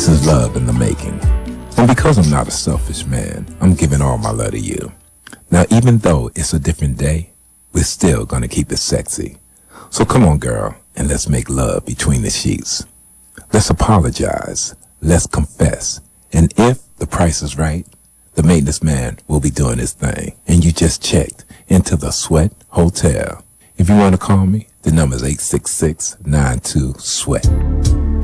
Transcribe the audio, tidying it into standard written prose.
This is love in the making. And because I'm not a selfish man, I'm giving all my love to you. Now, even though it's a different day, we're still gonna keep it sexy. So come on, girl, and let's make love between the sheets. Let's apologize. Let's confess. And if the price is right, the maintenance man will be doing his thing. And you just checked into the Sweat Hotel. If you want to call me, the number is 866-92-SWEAT.